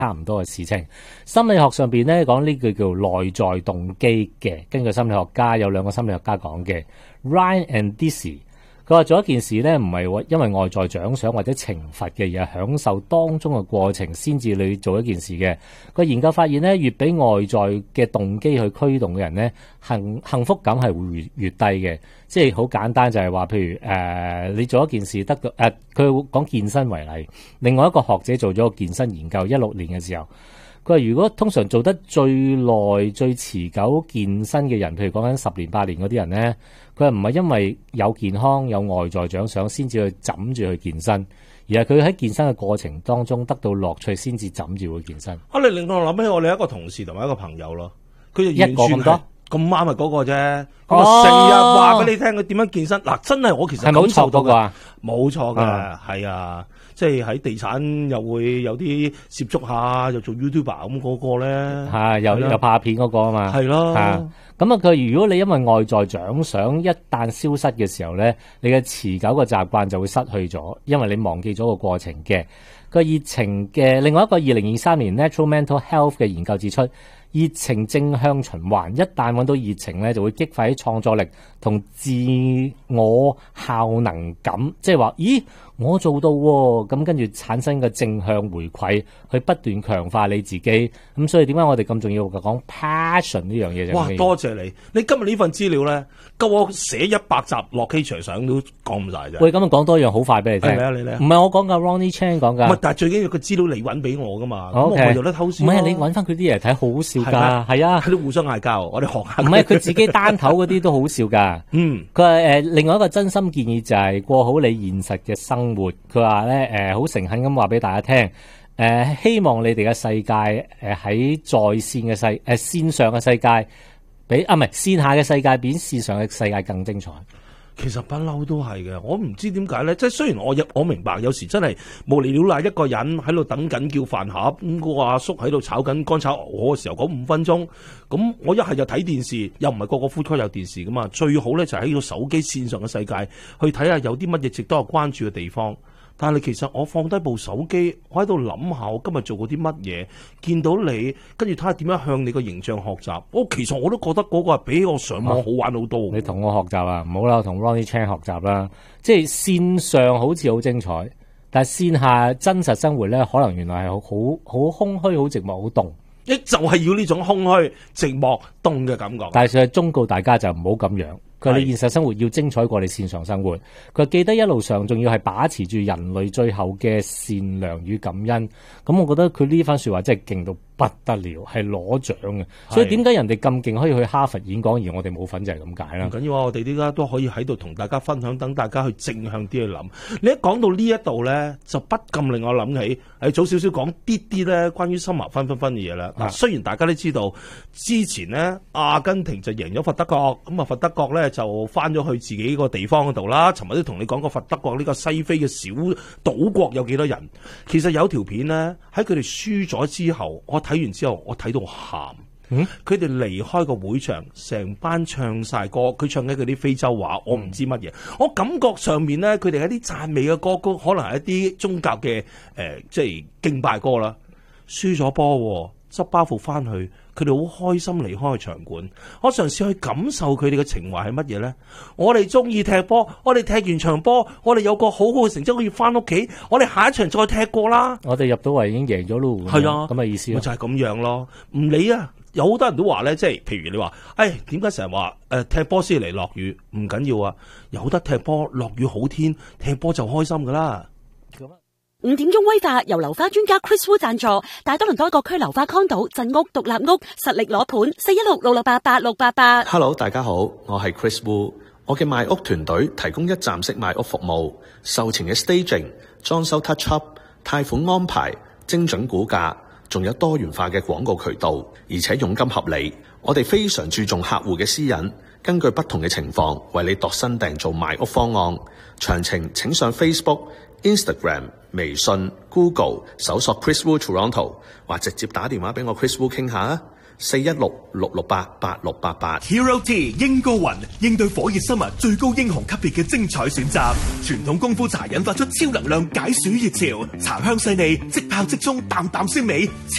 差唔多嘅事情。心理學上邊咧講呢句叫內在動機嘅，根據心理學家有兩個心理學家講嘅 Ryan and Deci。佢話做一件事咧，唔係因為外在獎賞或者懲罰嘅，而係享受當中嘅過程先至你做一件事嘅。個研究發現咧，越俾外在嘅動機去驅動嘅人咧，幸福感係會越低嘅。即係好簡單，就係話，譬如你做一件事得到佢講健身為例，另外一個學者做咗個健身研究，16年嘅時候。佢話：如果通常做得最耐、最持久健身嘅人，譬如講緊10年、8年嗰啲人咧，佢話唔係因為有健康、有外在獎賞先至去枕住去健身，而係佢喺健身嘅過程當中得到樂趣先至枕住去健身。 你令我諗起我哋一個同事同埋一個朋友咯，佢就一個咁多。 咁啱係嗰個啫，佢成日話俾你聽佢點樣健身。嗱，真係我其實係咪好錯到㗎？ 冇錯㗎，係啊，即係喺地產又會有啲接觸下，又做 YouTuber 咁嗰個咧， 又拍片嗰個啊嘛， 係咯。 咁佢如果你因為外在獎賞一旦消失嘅時候咧，你嘅持久嘅習慣就會失去咗，因為你忘記咗個過程嘅。個熱情嘅另外一個2023年 Natural Mental Health 嘅研究指出，熱情正向循環，一旦揾到熱情咧，就會激發起創作力同自我效能感，即係話，咦，我做到喎，咁跟住產生個正向回饋，去不斷強化你自己。咁所以點解我哋咁重要講 passion 呢樣嘢就？ 哇，多謝你！你今日呢份資料咧，夠我寫100集落 K 場相都講唔晒啫。 喂，咁講多樣好快俾你聽。 係咪啊？你咧？ 唔係我講㗎 Ronnie Chan 講㗎。 唔係，但係最緊要個資料你揾俾我㗎嘛。咁我咪有得偷師。 唔係你揾翻佢啲嘢睇，好笑㗎。係啊， 佢都互相嗌交，我哋學下。 唔係佢自己單頭嗰啲都好笑㗎。佢話另外一個真心建議就係過好你現實嘅生活。佢話咧好誠懇咁話俾大家聽。希望你哋嘅世界喺在線嘅線上嘅世界比唔係線下嘅世界比線上嘅世界更精彩。 其實不嬲都係嘅，我唔知點解咧。即係雖然我明白，有時真係無厘了賴一個人喺度等緊叫飯盒，咁個阿叔喺度炒緊乾炒鵝嘅時候嗰5分鐘，咁我一係就睇電視，又唔係個個 food court 有電視噶嘛。最好咧就喺個手機線上嘅世界去睇下有啲乜嘢值得我關注嘅地方。但係其實我放低部手機，我喺度諗下我今日做過啲乜嘢，見到你，跟住睇下點樣向你個形象學習。其實我都覺得嗰個係比我上網好玩好多。 你同我學習啊，唔好啦，我同 Ronnie Chan 學習啦。即係線上好似好精彩，但係線下真實生活咧，可能原來係好空虛、好寂寞、好凍。 就係要呢種空虛、寂寞、凍嘅感覺。 但係忠告大家就唔好咁樣。佢哋現實生活要精彩過你線上生活。佢記得一路上仲要係把持住人類最後嘅善良與感恩。咁我覺得佢呢番說話真係勁到不得了，係攞獎嘅。所以點解人哋咁勁可以去哈佛演講，而我哋冇份就係咁解啦。 唔緊要啊，我哋依家都可以喺度同大家分享，等大家去正向啲去諗。你一講到呢一度咧，就不禁令我諗起早少少講啲咧關於森華紛紛嘅嘢啦。雖然大家都知道之前咧阿根廷就贏咗佛得角，咁啊佛得角咧就翻咗去自己個地方嗰度啦。尋日都同你講過佛得角呢個西非嘅小島國有幾多人。其實有條片咧喺佢哋輸咗之後，我睇完之後我睇到喊。佢哋離開個會場，成班唱晒歌，佢唱緊佢啲非洲話，我唔知乜嘢。我感覺上面咧，佢哋一啲讚美嘅歌曲，可能係一啲宗教嘅即係敬拜歌啦。輸咗波，執包袱翻去，佢哋好開心離開個場館。我嘗試去感受佢哋嘅情懷係乜嘢咧？我哋中意踢波，我哋踢完場波，我哋有個好好嘅成績可以翻屋企，我哋下一場再踢過啦。 我哋入到圍已經贏咗咯。 係啊， 咁嘅意思。 就係咁樣咯，唔理啊。有好多人都話咧，即係譬如你話，點解成日話踢波先嚟落雨？唔緊要啊，有得踢波，落雨好天，踢波就開心噶啦。 5點鐘威化由樓花專家 Chris Wu 贊助，大多倫多各區樓花 condo 鎮屋獨立屋實力攞盤，416668888。 Hello， 大家好，我係 Chris Wu， 我嘅賣屋團隊提供一站式賣屋服務，售前嘅 staging、裝修 touch up、貸款安排、精準估價。仲有多元化嘅廣告渠道，而且佣金合理。我哋非常注重客戶嘅私隱，根據不同嘅情況為你度身訂造賣屋方案。詳情請上 Facebook、Instagram、微信、Google 搜索 Chris Wu Toronto， 或直接打電話俾我 Chris Wu 傾下啊。 416-668-8688。 Hero T 英高雲應對火熱生物最高英雄級別嘅精彩選擇，傳統功夫茶引發出超能量解暑熱潮，茶香細膩，即泡即沖，淡淡鮮美。